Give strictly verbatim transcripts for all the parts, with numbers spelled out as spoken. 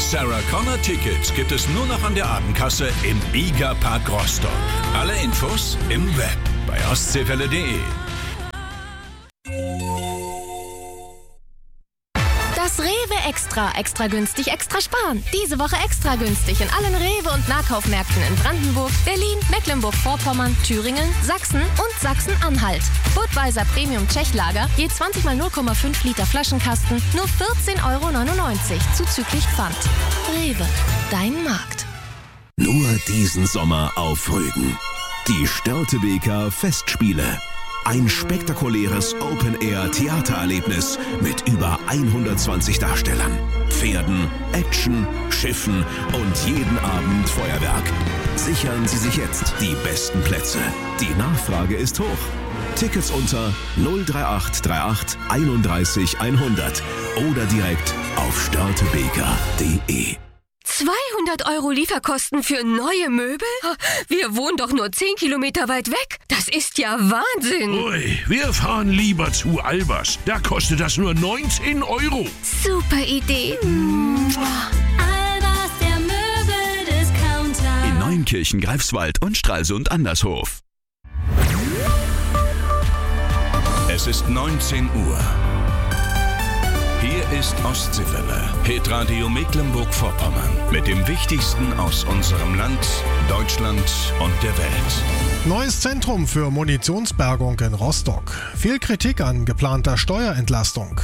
Sarah Connor Tickets gibt es nur noch an der Abendkasse im Gigapark Rostock. Alle Infos im Web bei ostseewelle punkt de. Das Rewe Extra. Extra günstig, extra sparen. Diese Woche extra günstig in allen Rewe- und Nahkaufmärkten in Brandenburg, Berlin, Mecklenburg-Vorpommern, Thüringen, Sachsen und Sachsen-Anhalt. Budweiser Premium Tschechlager, je zwanzig mal null Komma fünf Liter Flaschenkasten, nur vierzehn Euro neunundneunzig, zuzüglich Pfand. Rewe, dein Markt. Nur diesen Sommer auf Rügen. Die Störtebeker Festspiele. Ein spektakuläres Open-Air-Theatererlebnis mit über hundertzwanzig Darstellern, Pferden, Action, Schiffen und jeden Abend Feuerwerk. Sichern Sie sich jetzt die besten Plätze. Die Nachfrage ist hoch. Tickets unter null drei acht drei acht einunddreißig hundert oder direkt auf störtebeker punkt de. zweihundert Euro Lieferkosten für neue Möbel? Wir wohnen doch nur zehn Kilometer weit weg. Das ist ja Wahnsinn. Ui, wir fahren lieber zu Albers. Da kostet das nur neunzehn Euro. Super Idee. Albers, der Möbeldiscounter. In Neunkirchen, Greifswald und Stralsund Andershof. Es ist neunzehn Uhr. Hier ist Ostseewelle, Hitradio Mecklenburg-Vorpommern. Mit dem Wichtigsten aus unserem Land, Deutschland und der Welt. Neues Zentrum für Munitionsbergung in Rostock. Viel Kritik an geplanter Steuerentlastung.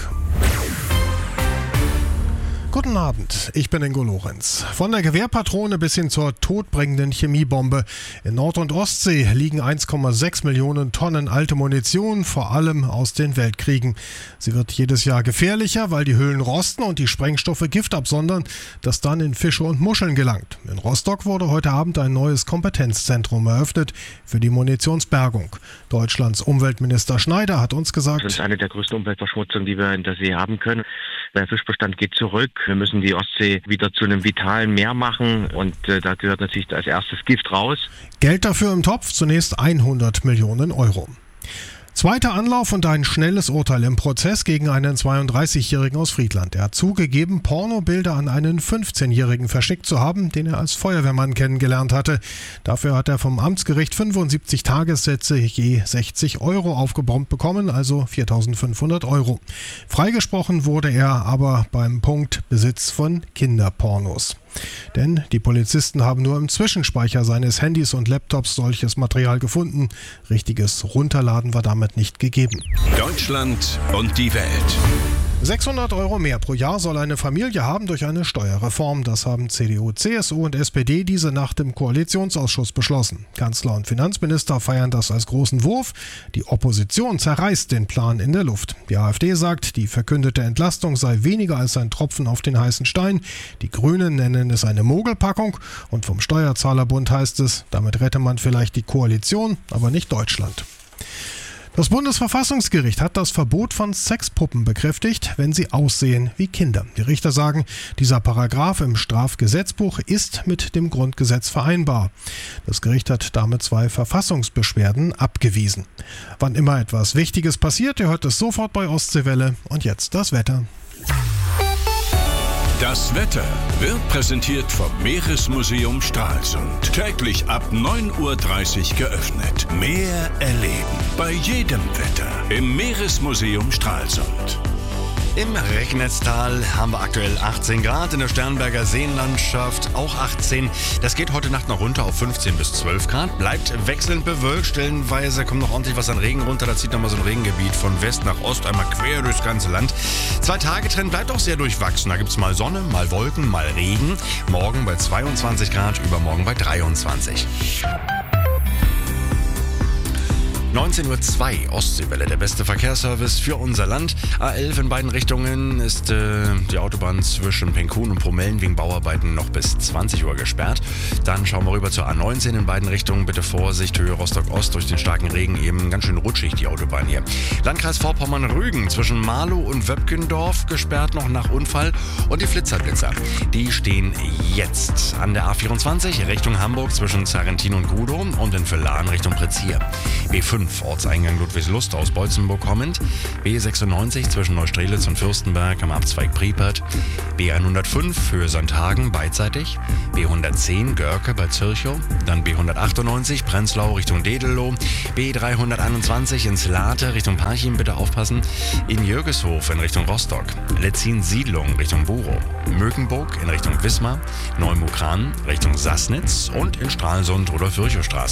Guten Abend, ich bin Ingo Lorenz. Von der Gewehrpatrone bis hin zur todbringenden Chemiebombe. In Nord- und Ostsee liegen eins Komma sechs Millionen Tonnen alte Munition, vor allem aus den Weltkriegen. Sie wird jedes Jahr gefährlicher, weil die Hüllen rosten und die Sprengstoffe Gift absondern, das dann in Fische und Muscheln gelangt. In Rostock wurde heute Abend ein neues Kompetenzzentrum eröffnet für die Munitionsbergung. Deutschlands Umweltminister Schneider hat uns gesagt: Das ist eine der größten Umweltverschmutzungen, die wir in der See haben können. Der Fischbestand geht zurück. Wir müssen die Ostsee wieder zu einem vitalen Meer machen und äh, da gehört natürlich als erstes Gift raus. Geld dafür im Topf, zunächst hundert Millionen Euro. Zweiter Anlauf und ein schnelles Urteil im Prozess gegen einen zweiunddreißigjährigen aus Friedland. Er hat zugegeben, Pornobilder an einen fünfzehnjährigen verschickt zu haben, den er als Feuerwehrmann kennengelernt hatte. Dafür hat er vom Amtsgericht fünfundsiebzig Tagessätze je sechzig Euro aufgebombt bekommen, also viertausendfünfhundert Euro. Freigesprochen wurde er aber beim Punkt Besitz von Kinderpornos. Denn die Polizisten haben nur im Zwischenspeicher seines Handys und Laptops solches Material gefunden. Richtiges Runterladen war damit nicht gegeben. Deutschland und die Welt. sechshundert Euro mehr pro Jahr soll eine Familie haben durch eine Steuerreform. Das haben C D U, C S U und S P D diese Nacht im Koalitionsausschuss beschlossen. Kanzler und Finanzminister feiern das als großen Wurf. Die Opposition zerreißt den Plan in der Luft. Die AfD sagt, die verkündete Entlastung sei weniger als ein Tropfen auf den heißen Stein. Die Grünen nennen es eine Mogelpackung. Und vom Steuerzahlerbund heißt es, damit rette man vielleicht die Koalition, aber nicht Deutschland. Das Bundesverfassungsgericht hat das Verbot von Sexpuppen bekräftigt, wenn sie aussehen wie Kinder. Die Richter sagen, dieser Paragraph im Strafgesetzbuch ist mit dem Grundgesetz vereinbar. Das Gericht hat damit zwei Verfassungsbeschwerden abgewiesen. Wann immer etwas Wichtiges passiert, ihr hört es sofort bei Ostseewelle. Und jetzt das Wetter. Das Wetter wird präsentiert vom Meeresmuseum Stralsund. Täglich ab neun Uhr dreißig geöffnet. Meer erleben. Bei jedem Wetter. Im Meeresmuseum Stralsund. Im Rechnetztal haben wir aktuell achtzehn Grad, in der Sternberger Seenlandschaft auch achtzehn. Das geht heute Nacht noch runter auf fünfzehn bis zwölf Grad. Bleibt wechselnd bewölkt, stellenweise kommt noch ordentlich was an Regen runter. Da zieht nochmal so ein Regengebiet von West nach Ost, einmal quer durchs ganze Land. Zwei-Tage-Trend bleibt auch sehr durchwachsen. Da gibt es mal Sonne, mal Wolken, mal Regen. Morgen bei zweiundzwanzig Grad, übermorgen bei dreiundzwanzig. neunzehn Uhr zwei, Ostseewelle, der beste Verkehrsservice für unser Land. A elf in beiden Richtungen ist äh, die Autobahn zwischen Penkun und Promellen wegen Bauarbeiten noch bis zwanzig Uhr gesperrt. Dann schauen wir rüber zur A neunzehn in beiden Richtungen. Bitte Vorsicht, Höhe Rostock-Ost, durch den starken Regen eben ganz schön rutschig die Autobahn hier. Landkreis Vorpommern-Rügen zwischen Marlow und Wöpkendorf gesperrt noch nach Unfall. Und die Flitzerblitzer, die stehen jetzt an der A vierundzwanzig Richtung Hamburg zwischen Sarrentin und Gudow und in Villahn Richtung Prezier. B fünf fünf, Ortseingang Ludwigslust aus Beutzenburg kommend. B sechsundneunzig zwischen Neustrelitz und Fürstenberg am Abzweig Priepert. B hundertfünf Höhe Sandhagen beidseitig. B hundertzehn Görke bei Zürchow. Dann B hundertachtundneunzig Prenzlau Richtung Dedelow. B dreihunderteinundzwanzig ins Late Richtung Parchim, bitte aufpassen. In Jürgeshof in Richtung Rostock. Letzin Siedlung Richtung Burow. Mögenburg in Richtung Wismar. Neumukran Richtung Sassnitz und in Stralsund Rudolf-Virchow-Straße.